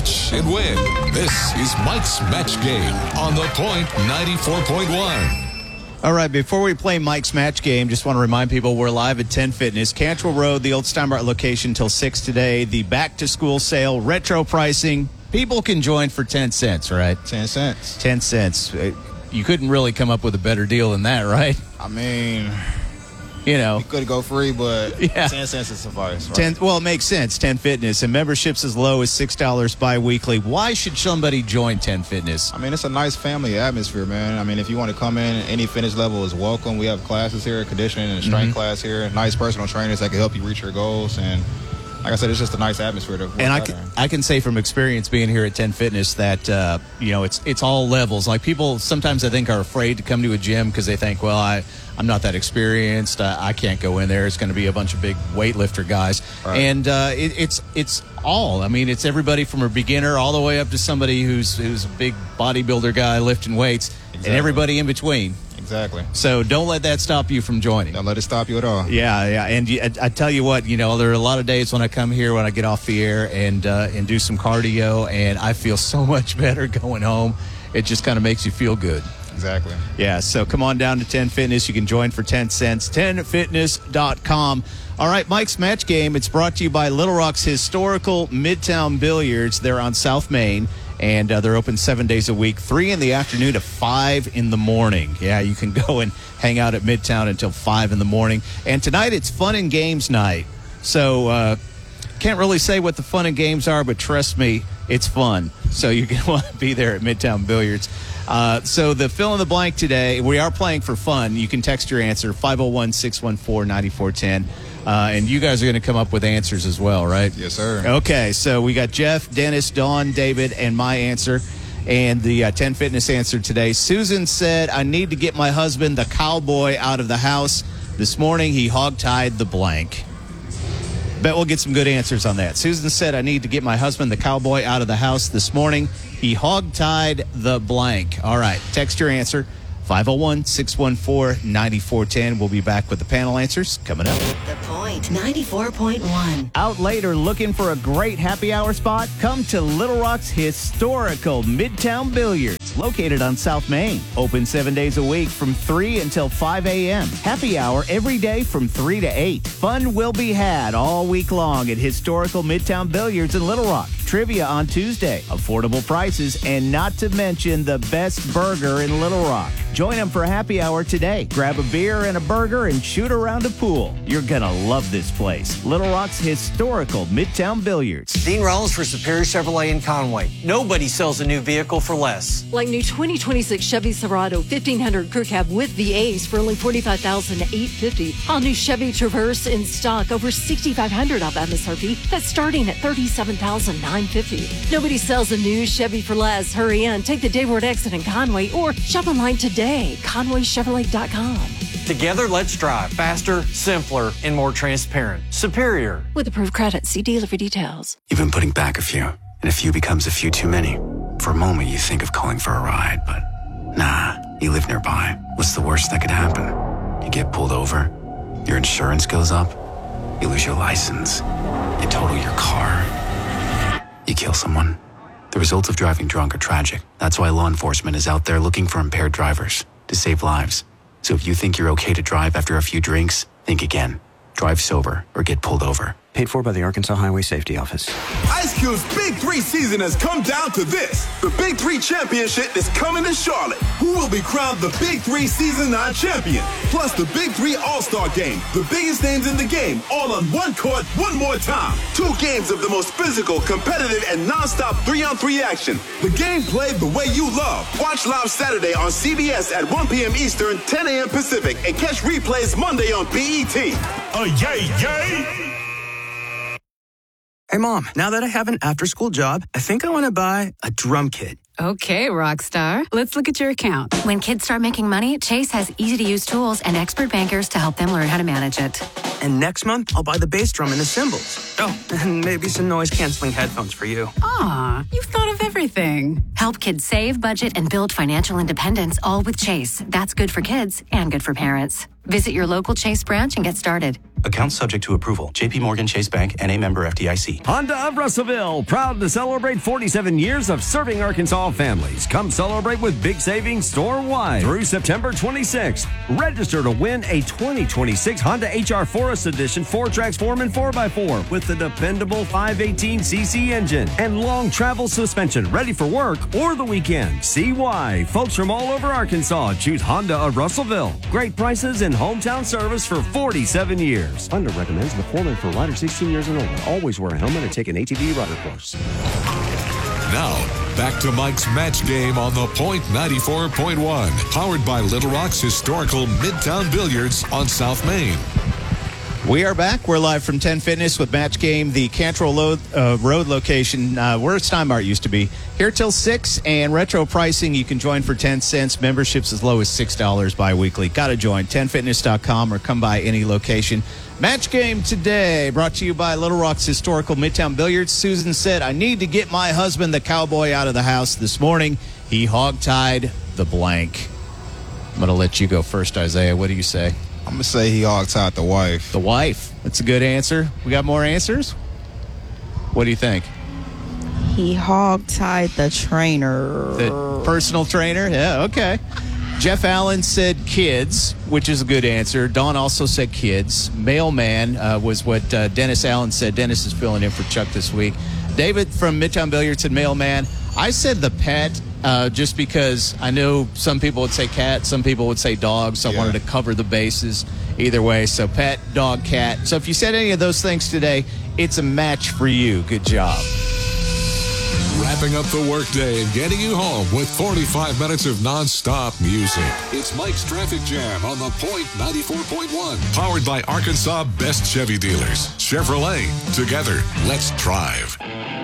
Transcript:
match, and win. This is Mike's Match Game on The Point 94.1. All right, before we play Mike's Match Game, just want to remind people we're live at 10 Fitness, Cantrell Road, the old Steinbart location, till 6 today. The back-to-school sale, retro pricing. People can join for 10 cents, right? 10 cents. 10 cents. You couldn't really come up with a better deal than that, right? I mean, you know, we could go free, but yeah. 10 cents is suffice. Right? Well, it makes sense. 10 Fitness and memberships as low as $6 bi-weekly. Why should somebody join 10 Fitness? I mean, it's a nice family atmosphere, man. I mean, if you want to come in, any fitness level is welcome. We have classes here, conditioning and strength class here. Nice personal trainers that can help you reach your goals. And like I said, it's just a nice atmosphere to work and I can say from experience being here at 10 Fitness that, it's all levels. Like people sometimes I think are afraid to come to a gym because they think, well, I'm not that experienced. I can't go in there. It's going to be a bunch of big weightlifter guys. Right. And it's all. I mean, it's everybody from a beginner all the way up to somebody who's a big bodybuilder guy lifting weights, and everybody in between. Exactly. So don't let that stop you from joining. Don't let it stop you at all. Yeah. And I tell you what, there are a lot of days when I come here, when I get off the air and do some cardio, and I feel so much better going home. It just kind of makes you feel good. Exactly. Yeah, so come on down to 10 Fitness. You can join for 10 cents. 10fitness.com. All right, Mike's Match Game. It's brought to you by Little Rock's historical Midtown Billiards. They're on South Main, and they're open 7 days a week, 3 in the afternoon to 5 in the morning. Yeah, you can go and hang out at Midtown until 5 in the morning. And tonight it's fun and games night. So can't really say what the fun and games are, but trust me, it's fun. So you're going to want to be there at Midtown Billiards. So the fill in the blank today, we are playing for fun. You can text your answer, 501-614-9410. And you guys are going to come up with answers as well, right? Yes, sir. Okay, so we got Jeff, Dennis, Dawn, David, and my answer. And the 10 Fitness answer today. Susan said, I need to get my husband, the cowboy, out of the house. This morning, he hog-tied the blank. Bet we'll get some good answers on that. Susan said, I need to get my husband, the cowboy, out of the house this morning. He hog-tied the blank. All right, text your answer, 501-614-9410. We'll be back with the panel answers coming up. The Point 94.1. Out later looking for a great happy hour spot? Come to Little Rock's historical Midtown Billiards, located on South Main. Open 7 days a week from 3 until 5 a.m. Happy hour every day from 3 to 8. Fun will be had all week long at historical Midtown Billiards in Little Rock. Trivia on Tuesday, affordable prices, and not to mention the best burger in Little Rock. Join them for a happy hour today. Grab a beer and a burger and shoot around a pool. You're going to love this place. Little Rock's historical Midtown Billiards. Dean Rollins for Superior Chevrolet in Conway. Nobody sells a new vehicle for less. Like new 2026 Chevy Silverado 1500 Crew Cab with VAs for only $45,850. All new Chevy Traverse in stock, over $6,500 off MSRP. That's starting at $37,950. Nobody sells a new Chevy for less. Hurry in. Take the Dayward exit in Conway or shop online today. ConwayChevrolet.com. Together, let's drive faster, simpler, and more transparent. Superior. With approved credit. See dealer for details. You've been putting back a few, and a few becomes a few too many. For a moment, you think of calling for a ride, but nah, you live nearby. What's the worst that could happen? You get pulled over, your insurance goes up, you lose your license, you total your car, you kill someone. The results of driving drunk are tragic. That's why law enforcement is out there looking for impaired drivers to save lives. So if you think you're okay to drive after a few drinks, think again. Drive sober or get pulled over. Paid for by the Arkansas Highway Safety Office. Ice Cube's Big 3 season has come down to this. The Big 3 Championship is coming to Charlotte. Who will be crowned the Big 3 Season 9 champion? Plus the Big 3 All-Star Game. The biggest names in the game, all on one court, one more time. 2 games of the most physical, competitive, and non-stop 3-on-3 action. The game played the way you love. Watch live Saturday on CBS at 1 p.m. Eastern, 10 a.m. Pacific, and catch replays Monday on BET. Yay, yay! Hey, Mom, now that I have an after-school job, I think I want to buy a drum kit. Okay, Rockstar. Let's look at your account. When kids start making money, Chase has easy-to-use tools and expert bankers to help them learn how to manage it. And next month, I'll buy the bass drum and the cymbals. Oh, and maybe some noise-canceling headphones for you. Aw, you've thought of everything. Help kids save, budget, and build financial independence, all with Chase. That's good for kids and good for parents. Visit your local Chase branch and get started. Account subject to approval. J.P. Morgan Chase Bank, N.A. member FDIC. Honda of Russellville, proud to celebrate 47 years of serving Arkansas families. Come celebrate with big savings store-wide through September 26th. Register to win a 2026 Honda HR Forest Edition 4-Trax Foreman 4x4 with the dependable 518cc engine and long travel suspension, ready for work or the weekend. See why. Folks from all over Arkansas choose Honda of Russellville. Great prices and hometown service for 47 years. Honda recommends the Foreman for riders 16 years and older. Always wear a helmet and take an ATV rider course. Now, back to Mike's Match Game on The Point 94.1. Powered by Little Rock's historical Midtown Billiards on South Main. We are back. We're live from 10 Fitness with Match Game, the Cantrell Road location, where Stein Mart used to be. Here till 6, and retro pricing, you can join for 10 cents. Memberships as low as $6 bi-weekly. Got to join 10fitness.com or come by any location. Match Game today brought to you by Little Rock's historical Midtown Billiards. Susan said, I need to get my husband, the cowboy, out of the house this morning. He hog-tied the blank. I'm going to let you go first, Isaiah. What do you say? I'm going to say he hog-tied the wife. The wife. That's a good answer. We got more answers? What do you think? He hog-tied the trainer. The personal trainer? Yeah, okay. Jeff Allen said kids, which is a good answer. Dawn also said kids. Mailman was what Dennis Allen said. Dennis is filling in for Chuck this week. David from Midtown Billiards said mailman. I said the pet just because I know some people would say cat, some people would say dog, so I wanted to cover the bases either way. So pet, dog, cat. So if you said any of those things today, it's a match for you. Good job. Wrapping up the workday and getting you home with 45 minutes of non-stop music. It's Mike's Traffic Jam on The Point 94.1. Powered by Arkansas' best Chevy dealers. Chevrolet. Together, let's drive.